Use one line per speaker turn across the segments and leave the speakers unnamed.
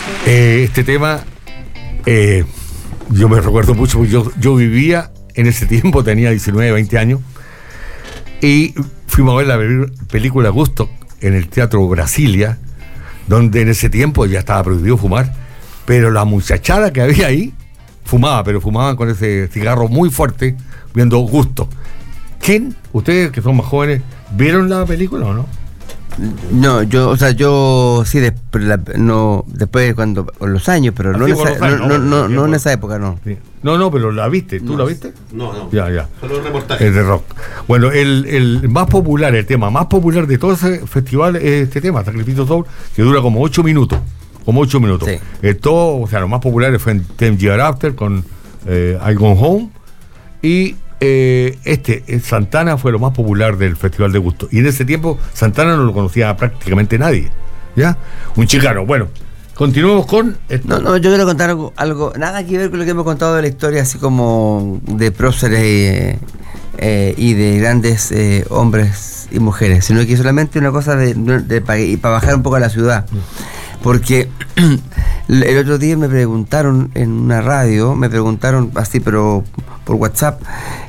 Este tema, yo me recuerdo mucho, porque yo vivía en ese tiempo, tenía 19, 20 años, y fuimos a ver la película Gusto en el Teatro Brasilia, donde en ese tiempo ya estaba prohibido fumar, pero la muchachada que había ahí fumaba, pero fumaban con ese cigarro muy fuerte, viendo Gusto. ¿Quién, ustedes que son más jóvenes, vieron la película o no?
No, yo sí, después cuando, con los años, pero no en esa época, no.
Sí. No, pero la viste, ¿tú
no,
la viste?
No.
Ya.
Solo reportaje.
Es de rock. Bueno, el más popular, el tema más popular de todo ese festival es este tema, Sacrificio Soul, que dura como 8 minutos. Sí. Todo, o sea, los más populares fue en 10 Years After con I Gone Home, y Santana fue lo más popular del Festival de Gusto. Y en ese tiempo Santana no lo conocía prácticamente nadie, ¿ya? Un chicano. Bueno, continuemos con esto.
No, yo quiero contar algo nada que ver con lo que hemos contado de la historia, así como de próceres y de grandes hombres y mujeres, sino que solamente una cosa para bajar un poco a la ciudad. Porque el otro día me preguntaron en una radio, así, pero por WhatsApp,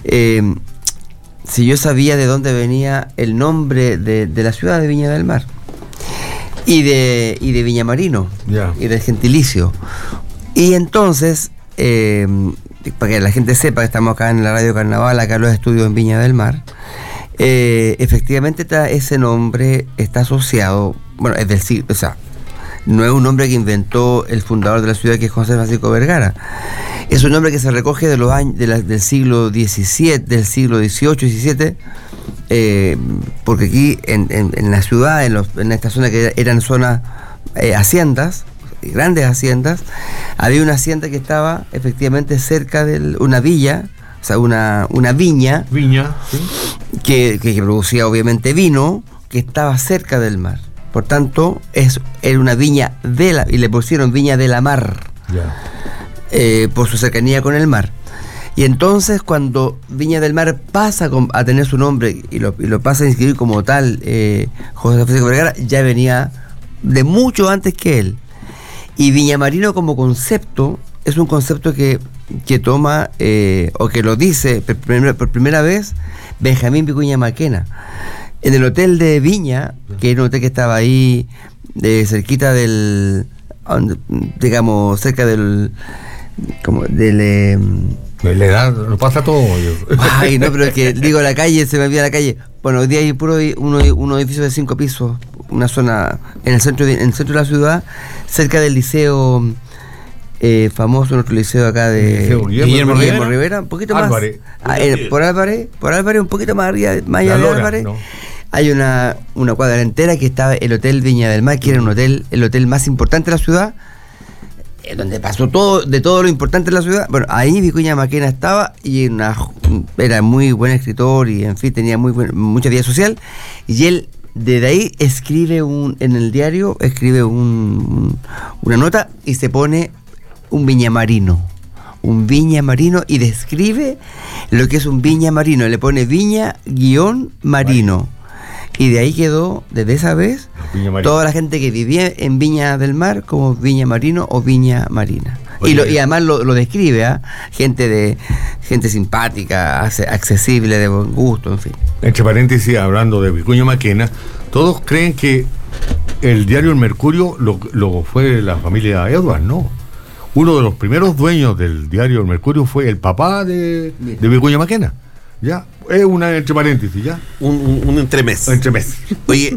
si yo sabía de dónde venía el nombre de la ciudad de Viña del Mar y de Viña Marino, y del gentilicio. Y entonces, para que la gente sepa que estamos acá en la Radio Carnaval, acá en los estudios en Viña del Mar, efectivamente ese nombre está asociado, bueno, es del siglo, o sea, no es un nombre que inventó el fundador de la ciudad, que es José Francisco Vergara. Es un nombre que se recoge de los años del siglo XVII, del siglo XVIII, XVII, porque aquí en la ciudad, en esta zona que eran zonas haciendas, grandes haciendas, había una hacienda que estaba efectivamente cerca de una villa, o sea, una viña,
¿sí?
que producía obviamente vino, que estaba cerca del mar. Por tanto, era una viña y le pusieron Viña de la Mar, por su cercanía con el mar. Y entonces, cuando Viña del Mar pasa a tener su nombre y lo pasa a inscribir como tal, José Francisco Vergara, ya venía de mucho antes que él. Y Viña Marino como concepto es un concepto que toma, o que lo dice por primera vez Benjamín Vicuña Maquena. En el hotel de Viña, que era un hotel que estaba ahí, cerquita del, digamos, cerca del, como del...
La edad, nos pasa todo.
Ay, no, pero es que digo la calle, se me olvida la calle. Bueno, hoy día hay puro un edificio de 5 pisos, una zona en el centro de la ciudad, cerca del liceo famoso, nuestro liceo acá de
Guillermo
Rivera, un poquito
Álvarez.
Más por Álvarez, un poquito más arriba, más allá de Álvarez, ¿no? Hay una cuadra entera que estaba el Hotel Viña del Mar, que era el hotel más importante de la ciudad, donde pasó todo lo importante de la ciudad. Bueno, ahí Vicuña Maquena estaba, y era muy buen escritor, y en fin, tenía mucha vida social, y él desde ahí escribe en el diario una nota, y se pone un Viña Marino, y describe lo que es un Viña Marino, le pone Viña-Marino, y de ahí quedó, desde esa vez, toda la gente que vivía en Viña del Mar como Viña Marino o Viña Marina. Y además lo describe, gente simpática, accesible, de buen gusto, en fin.
Entre paréntesis, hablando de Vicuña Maquena, todos creen que el diario El Mercurio lo fue la familia Edwards, ¿no? Uno de los primeros dueños del diario El Mercurio fue el papá de Vicuña Maquena. Ya, es una entre paréntesis, ya.
Un entremés.
Entremés.
Oye,